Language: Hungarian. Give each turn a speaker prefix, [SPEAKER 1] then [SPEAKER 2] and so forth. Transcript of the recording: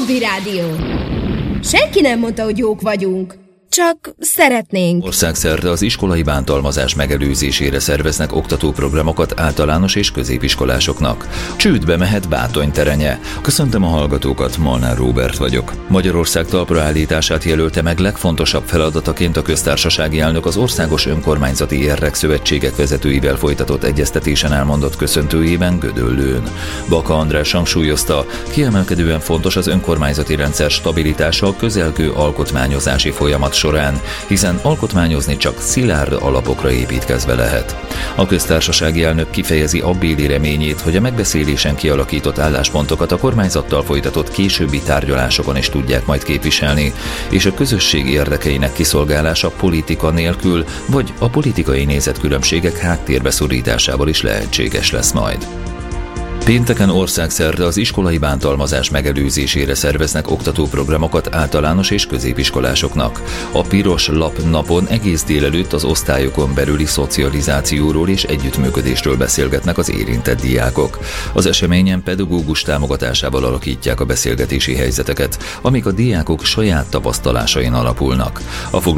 [SPEAKER 1] Hobby Rádió. Senki nem mondta, hogy jók vagyunk. Csak szeretnénk.
[SPEAKER 2] Országszerte az iskolai bántalmazás megelőzésére szerveznek oktatóprogramokat általános és középiskolásoknak. Csődbe mehet Bátony terenye. Köszöntöm a hallgatókat, Molnár Róbert vagyok. Magyarország talpraállítását jelölte meg legfontosabb feladataként a köztársasági elnök az Országos Önkormányzati Érdekszövetségek vezetőivel folytatott egyeztetésen elmondott köszöntőjében Gödöllőn. Baka András hangsúlyozta, kiemelkedően fontos az önkormányzati rendszer stabilitása a közelgő alkotmányozási folyamat során, hiszen alkotmányozni csak szilárd alapokra építkezve lehet. A köztársasági elnök kifejezi abbéli reményét, hogy a megbeszélésen kialakított álláspontokat a kormányzattal folytatott későbbi tárgyalásokon is tudják majd képviselni, és a közösség érdekeinek kiszolgálása politika nélkül, vagy a politikai nézetkülönbségek háttérbe szorításával is lehetséges lesz majd. Pénteken országszerte az iskolai bántalmazás megelőzésére szerveznek oktatóprogramokat általános és középiskolásoknak. A Piros Lap napon egész délelőtt az osztályokon belüli szocializációról és együttműködésről beszélgetnek az érintett diákok. Az eseményen pedagógus támogatásával alakítják a beszélgetési helyzeteket, amik a diákok saját tapasztalásain alapulnak. A